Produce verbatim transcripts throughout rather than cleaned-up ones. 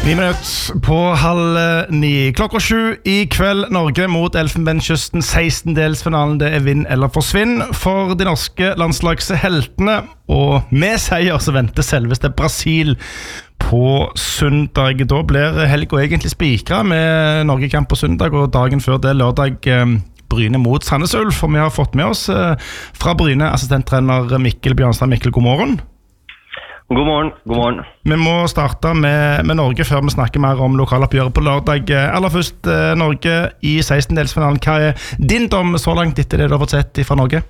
Ni minutter på halv ni. Klokka sju i kveld, Norge mot Elfenbenskysten. sekstendelsfinalen, det er vinn eller forsvinn for de norske landslagsheltene. Og med seier så venter selveste Brasil på søndag. Da blir helga egentlig spikret med Norgekamp på søndag, og dagen før det lørdag Bryne mot Sandnes Ulf. Og vi har fått med oss fra Bryne assistenttrener Mikkel Bjørnstad. Mikkel, god morgen. God morgen, god morgen. Vi må starte med, med Norge før vi snakker mer om lokaloppgjøret på lørdag. Aller først, Norge i sekstendelsfinalen. Hva er din dom så langt etter det du har fått sett fra Norge?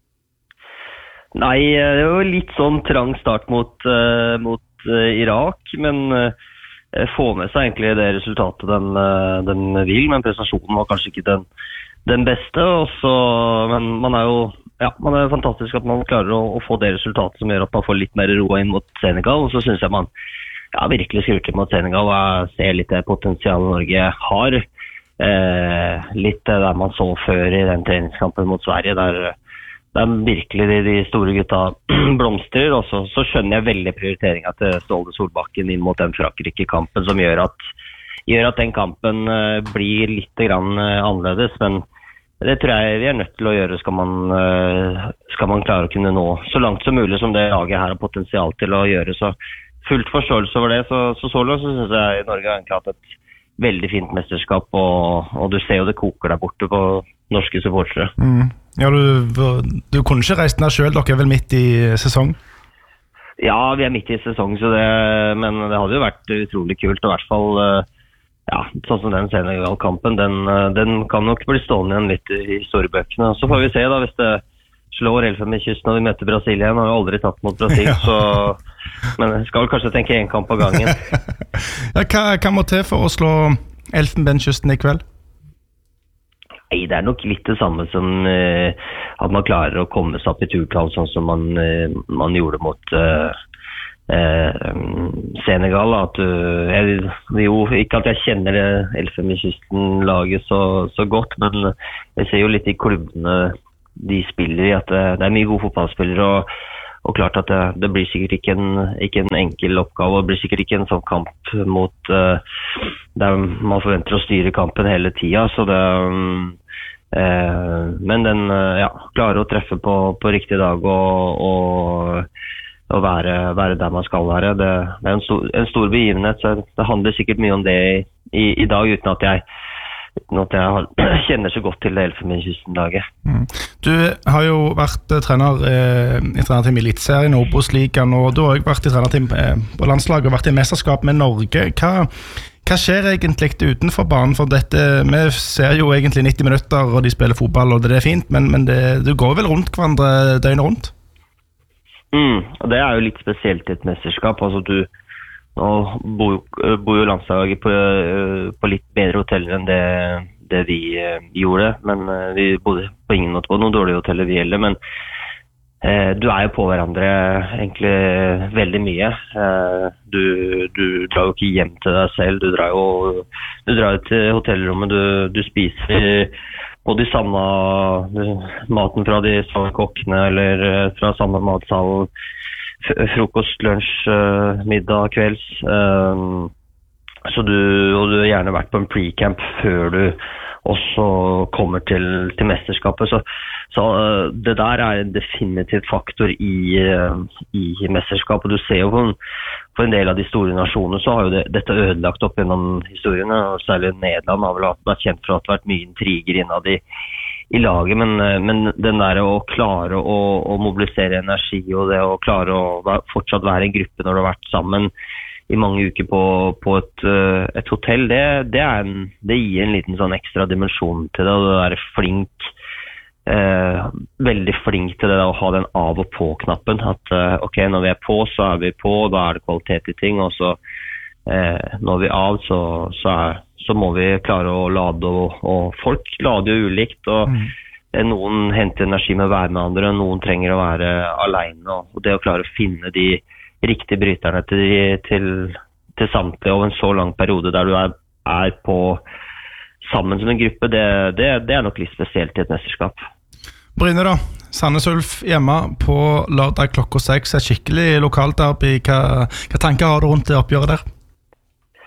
Nei, det var litt sånn trang start mot, uh, mot uh, Irak, men uh, få med seg egentlig det resultatet den, uh, den vil, men prestasjonen var kanskje ikke den, den beste, også, men man er jo Ja, man er fantastisk at man klarer å, å få det resultatet som gjør at man får litt mer ro inn mot Senegal, og så synes jeg man ja, virkelig skrur til mot Senegal og ser litt det potensialet Norge har. Eh, litt det der man så før i den treningskampen mot Sverige, der, der virkelig de, de store gutta blomstrer, og så, så skjønner jeg veldig prioriteringen til Ståle Solbakken inn mot den Frankrike-kampen, som gjør at, gjør at den kampen eh, blir litt grann eh, annerledes, men det tror jeg vi er nødt til å gjøre skal man, skal man klare å kunne nå så langt som mulig som det laget her har potensial til å gjøre. Så fullt forståelse over det. Så så, så langt så synes jeg Norge har egentlig hatt et veldig fint mesterskap, og, og du ser jo det koker der borte på norske supportere. Mm. Ja, du, du kunne ikke reist ned selv, dere er vel midt i sesong? Ja, vi er midt i sesong, så det, men det hadde jo vært utrolig kult, og i hvert fall ja, sånn som den Senegal-kampen, den, den kan nok bli stående igjen litt i historiebøkene. Så får vi se da, hvis det slår Elfenbenskysten når vi møter Brasil igjen. Har jo aldri tatt mot Brasil, ja. Så, men jeg skal kanskje tenke en kamp på gangen. Ja, hva, hva må til for å slå Elfenbenskysten i kveld? Nei, det er nok litt det samme som eh, at man klarer å komme seg opp i turtall, sånn som man, eh, man gjorde mot eh, Eh, Senegal, at uh, jeg, jo, ikke at jeg kjenner det Elfenbenskysten-laget så, så godt, men jeg ser jo litt i klubbene de spiller i, at det, det er mye gode fotballspillere, og, og klart at det, det blir sikkert ikke en, ikke en enkel oppgave, og det blir sikkert ikke en sånn kamp mot uh, der man forventer å styre kampen hele tiden, så det um, uh, men den, uh, ja, klarer å treffe på, på riktig dag, og, og å være, være der man skal være. Det, det er en stor, en stor begivenhet, så det handler sikkert mye om det i, i, i dag, uten at jeg, uten at jeg har, kjenner så godt til det Elfenbenskysten-laget. Mm. Du har jo vært uh, trener uh, i trenerteam i Eliteserien, Obos-ligaen, og du har også vært i trenerteam uh, på landslaget og vært i mesterskap med Norge. Hva, hva skjer egentlig utenfor banen for dette? Vi ser jo egentlig nitti minutter, og de spiller fotball, og det er fint, men, men det, du går vel rundt hverandre døgnet rundt? Mm, og det er jo litt spesielt i et mesterskap. Altså du nå bor, bor jo landslaget på, på litt bedre hoteller enn det, det vi uh, gjorde, men uh, vi bodde på ingen måte på noen dårlige hoteller vi gjelder, men uh, du er jo på hverandre egentlig veldig mye. Uh, du, du drar jo ikke hjem til deg selv, du drar jo du drar til hotellrommet, du, du spiser og de samme maten fra de samme kokkene, eller fra samme matsalen, frokost, lunsj, middag, kvelds. Så du, og du har gjerne vært på en pre-camp før du også kommer til, til mesterskapet. Så, så det der er en definitivt faktor i, i mesterskapet. Du ser jo på en, på en del av de store nasjonene, så har jo det, dette ødelagt opp gjennom historiene, og særlig Nederland har vel vært kjent for at det har vært mye intriger innad i, i laget, men, men den der å klare å, å mobilisere energi, og det å klare å være, fortsatt være en gruppe når du har vært sammen i mange uker på, på et, et hotell, det, det, er en, det gir en liten sånn ekstra dimensjon til det, og det er flink, eh, veldig flink til det å ha den av og på-knappen, at eh, ok, når vi er på, så er vi på, da er det kvalitet i ting, og så eh, når vi er av, så, så, er, så må vi klare å lade, og, og folk lader jo ulikt, og mm. noen henter energi med å være med andre, noen trenger å være alene, og det å klare å finne de riktige bryterne til, til, til samtlige over en så lang periode der du er, er på sammen som en gruppe, det, det, det er nok litt spesielt i et mesterskap. Bryne da, Sandnes Ulf hjemme på lørdag klokka seks, er skikkelig lokalt derby. Hva, hva tanker har du rundt det oppgjøret der?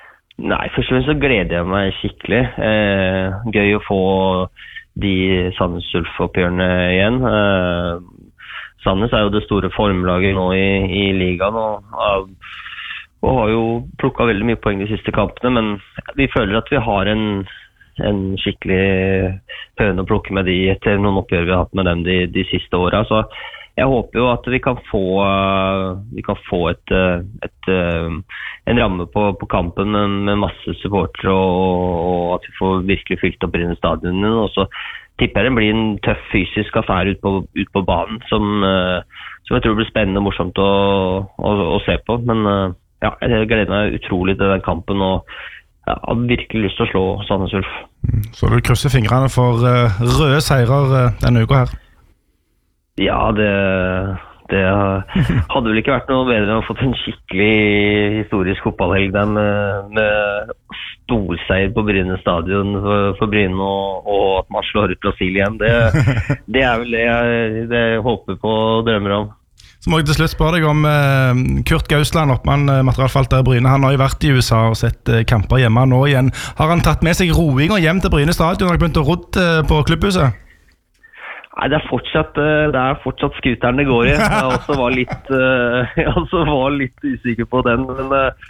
Nei, først og fremst så gleder jeg meg skikkelig. Eh, gøy å få de Sandnes Ulf-oppgjørene igjen. Eh, Sandnes er jo det store formlaget nå i, i ligaen, og, og har jo plukket veldig mye poeng de siste kampene, men vi føler at vi har en, en skikkelig høne å plukke med de etter noen oppgjør vi har hatt med dem de, de siste årene. Så jeg håper jo at vi kan få, vi kan få et, et, en ramme på, på kampen med, med masse supportere, og, og at vi får virkelig fylt opp Bryne stadion. Og så tipper jeg det blir en tøff fysisk affære ut på, ut på banen, som, som jeg tror blir spennende og morsomt å, å, å se på. Men ja, jeg gleder meg utrolig til den kampen, og jeg har virkelig lyst til å slå Sandnes Ulf. Så du krysser fingrene for røde seirer denne uka her? Ja, det, det hadde vel ikke vært noe bedre enn å få en skikkelig historisk fotballhelg der med, med storseier på Bryne stadion for, for Bryne, og, og at man slår ut Brasil igjen. Det, det er vel det jeg, det jeg håper på og drømmer om. Så må jeg til slutt spørre deg om eh, Kurt Gausland, oppmann eh, materialforvalter i Bryne. Han har jo vært i U S A og sett eh, kamper hjemme nå igjen. Har han tatt med seg roing og hjem til Bryne stadion og begynt å rodde eh, på klubbhuset? Nei, det er fortsatt, det er fortsatt skuteren det går i. Jeg også var litt, jeg også var litt usikker på den, men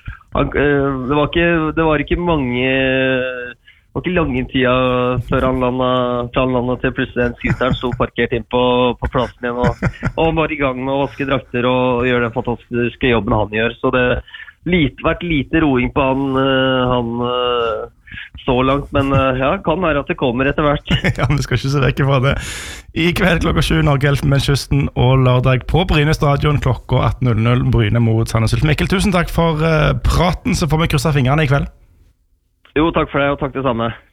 det var ikke, det var ikke mange, det var ikke lange tida før han landet, fra han landet til plutselig den skuteren sto parkert inn på, på plassen igjen, og, og han var i gang med å vaske drakter og gjøre den fantastiske jobben han gjør. Så det har vært lite roing på han, han så langt, men ja, kan være at det kommer etter hvert. Ja, vi skal ikke se vekk fra det. I kveld klokka sju Norge Elfenbenskysten, og lørdag på Bryne stadion klokka atten null null Bryne mot Sandnes Ulf. Mikkel, tusen takk for uh, praten, så får vi krysse fingrene i kveld. Jo, takk for det, og takk det samme.